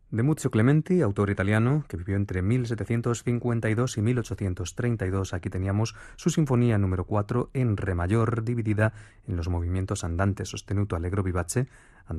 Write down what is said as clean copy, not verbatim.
De Muzio Clementi, autor italiano que vivió entre 1752 y 1832, aquí teníamos su sinfonía número 4 en re mayor, dividida en los movimientos andantes, sostenuto, allegro, vivace,